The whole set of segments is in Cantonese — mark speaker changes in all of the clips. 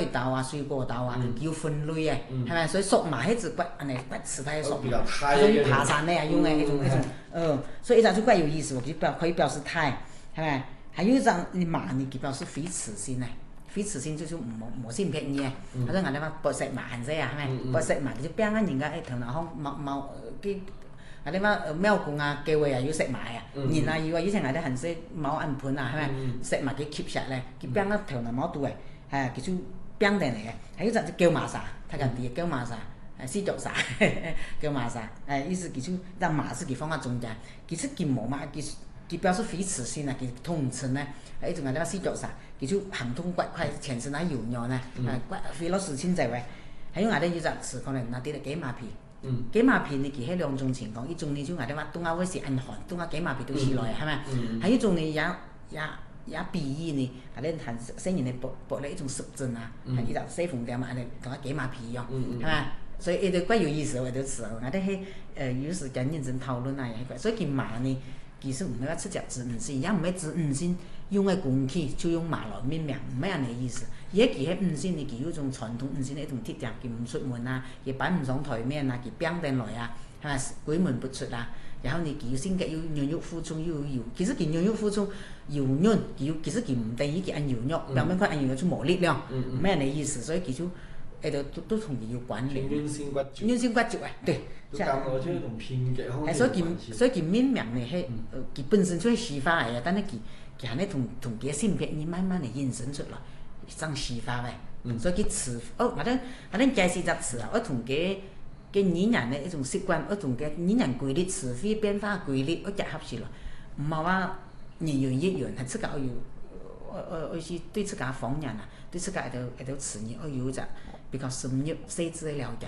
Speaker 1: 類豆啊、水果豆啊，要分類嘅，係咪？所以粟米係指骨，骨刺它嘅粟米，嗰種爬山的啊，用嘅一種，所以一種就怪有意思，可以表示態，係咪？還有一種麻呢，佢表示非詞性嘅。非詞性就是冇性別嘅，或者我哋話白石麻啫啊，係咪？白石麻就邊個人家頭腦好冇啲，我哋話廟公啊、教會啊要食麻啊，然啊要以前我哋很識冇銀盤啊，係咪？食麻佢 keep 實咧，佢邊個頭腦冇到嘅，係佢就邊定嚟嘅，係嗰陣叫麻沙，睇緊啲叫麻沙，絲竹沙叫麻沙，意思佢就讓麻是佢放喺中間，其實佢冇嘛，佢表示非詞性啊，佢通稱咧，係一種我哋話絲竹沙。佢就行通骨塊，全身係油肉呢，骨非老事清淨位。還有我哋有隻詞可能那啲雞麻皮，雞麻皮呢其實兩種情況，一種呢就我哋話東亞會是暗寒，東亞雞麻皮都起來，係咪？還有一種呢也比喻呢，我哋談新人嘅薄咧一種濕疹啊，係一隻西風點嘛，我哋同個雞麻皮一樣，係咪？所以呢度怪有意思嘅條詞，我哋係有時間認真討論啊，所以佢麻呢。其實唔係話直接指五線，也唔係指五線用嘅工具就用麻來命名，唔係咁嘅意思。而家佢喺五線呢，佢有種傳統五線嘅一種鐵定，佢唔出門啊，佢擺唔上台面啊，佢掟定來啊，係咪鬼門不出啊？然後呢，佢性格要孕育負重，要有，其實佢孕育負重柔軟，其實佢唔等於佢按柔弱，表面佢按柔弱就冇力量，唔係咁嘅意思，所以佢就都同佢有關聯。
Speaker 2: 軟性骨折。
Speaker 1: 軟性骨折啊，對。
Speaker 2: 就講到即係同偏激方面。
Speaker 1: 所以佢命名呢係，佢本身就係西化嚟嘅，但係佢係呢同佢嘅性別，你慢慢地衍生出來，生西化嘅。所以佢詞，我哋介紹隻詞啊，我同佢語言嘅一種習慣，我同佢語言規律、詞彙變化規律，我結合起來，唔係話人云亦云，係自家我是對自家方言啊，對自家一條詞語，我有隻比較深入細緻嘅了解。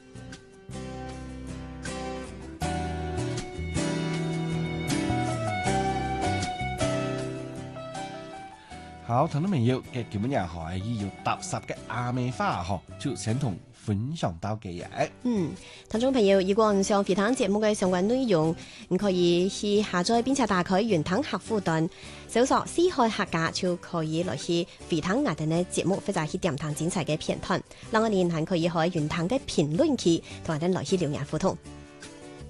Speaker 2: 好，聽到沒有？嘅基本上係要踏實嘅阿美花學，就先同分享到嘅嘢。
Speaker 3: 聽眾朋友，如果唔想肥湯節目嘅相關內容，你可以去下載並且打開原湯客戶端，搜索四海客家就可以來去肥湯我哋嘅節目，或者去點湯精彩嘅片段。另外，你還可以喺原湯嘅評論區同我哋來去留言互動。